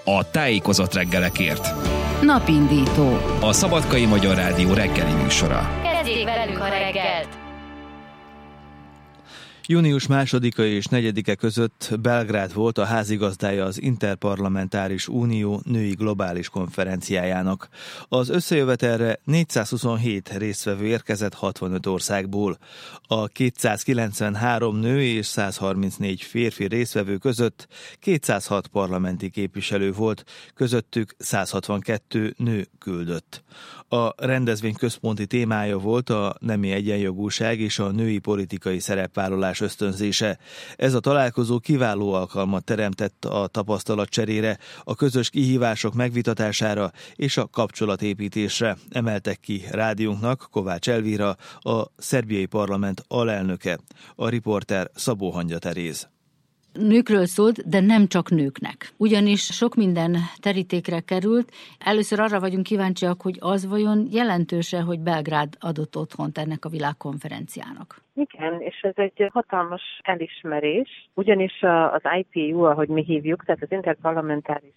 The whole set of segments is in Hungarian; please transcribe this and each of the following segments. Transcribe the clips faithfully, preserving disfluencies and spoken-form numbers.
a tájékozott reggelekért. Napindító. A Szabadkai Magyar Rádió reggeli műsora. Kezdjék velünk a reggelt! Június másodika és negyedike között Belgrád volt a házigazdája az Interparlamentáris Unió női globális konferenciájának. Az összejövetelre négyszázhuszonhét résztvevő érkezett hatvanöt országból. A kétszázkilencvenhárom nő és százharmincnégy férfi résztvevő között kétszázhat parlamenti képviselő volt, közöttük százhatvankettő nő küldött. A rendezvény központi témája volt a nemi egyenjogúság és a női politikai szerepvállalás ösztönzése. Ez a találkozó kiváló alkalmat teremtett a tapasztalatcserére, a közös kihívások megvitatására és a kapcsolatépítésre, emeltek ki rádiónknak Kovács Elvíra, a szerbiai parlament alelnöke, a riporter Szabó Hangya Teréz. Nőkről szólt, de nem csak nőknek. Ugyanis sok minden terítékre került. Először arra vagyunk kíváncsiak, hogy az vajon jelentőse, hogy Belgrád adott otthont ennek a világkonferenciának. Igen, és ez egy hatalmas elismerés, ugyanis az I P U, ahogy mi hívjuk, tehát az Interparlamentáris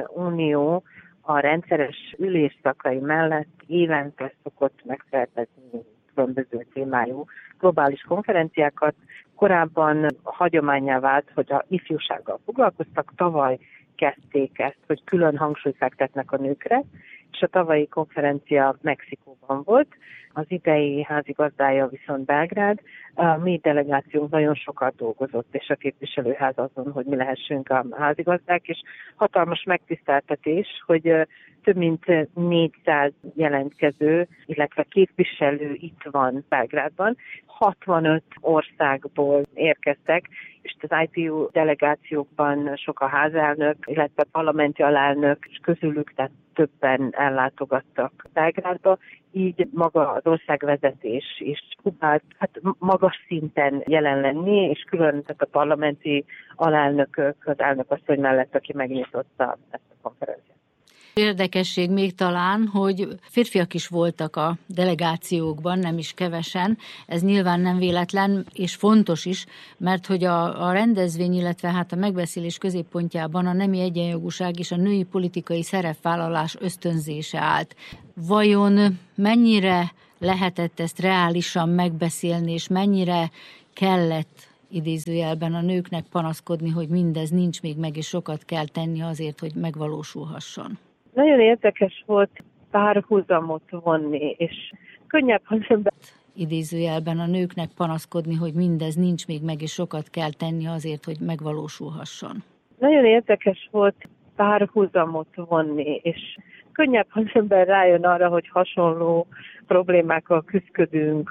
Unió a rendszeres ülésszakai mellett évente szokott megszervezni különböző témájú globális konferenciákat. Korábban hagyománnyá vált, hogy a ifjúsággal foglalkoztak, tavaly kezdték ezt, hogy külön hangsúlyt fektetnek a nőkre, és a tavalyi konferencia Mexikóban volt, az idei házigazdája viszont Belgrád. A mi delegációnk nagyon sokat dolgozott, és a képviselőház azon, hogy mi lehessünk a házigazdák, és hatalmas megtiszteltetés, hogy több mint négyszáz jelentkező, illetve képviselő itt van Belgrádban. hatvanöt országból érkeztek, és az I P U delegációkban sok a házelnök, illetve parlamenti alelnök, és közülük tehát többen ellátogattak Belgrádba, így maga az országvezetés is próbált hát magas szinten jelen lenni, és külön tehát a parlamenti alelnökök, az elnökasszony mellett, aki megnyitotta ezt a konferenciát. Érdekesség még talán, hogy férfiak is voltak a delegációkban, nem is kevesen. Ez nyilván nem véletlen, és fontos is, mert hogy a, a rendezvény, illetve hát a megbeszélés középpontjában a nemi egyenjogúság és a női politikai szerepvállalás ösztönzése állt. Vajon mennyire lehetett ezt reálisan megbeszélni, és mennyire kellett idézőjelben a nőknek panaszkodni, hogy mindez nincs még meg, és sokat kell tenni azért, hogy megvalósulhasson? Nagyon érdekes volt párhuzamot vonni, és könnyebb, ha az ember... Idézőjelben a nőknek panaszkodni, hogy mindez nincs még meg, és sokat kell tenni azért, hogy megvalósulhasson. Nagyon érdekes volt párhuzamot vonni, és könnyebb, ha az ember rájön arra, hogy hasonló problémákkal küzdködünk